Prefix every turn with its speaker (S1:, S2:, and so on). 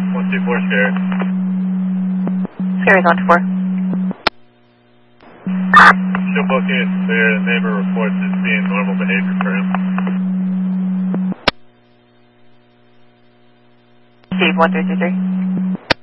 S1: 124 Sierra.
S2: Sierra's on to 4.
S1: Show booking is clear. The neighbor reports it's seeing normal behavior for him.
S2: Steve, 1323.